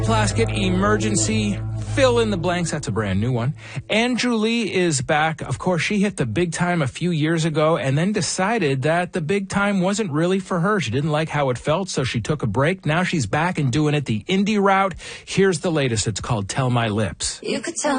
Plaskett Emergency. Fill in the blanks. That's a brand new one. Andrew Lee is back. Of course, she hit the big time a few years ago and then decided that the big time wasn't really for her. She didn't like how it felt, so she took a break. Now she's back and doing it the indie route. Here's the latest. It's called Tell My Lips. You could tell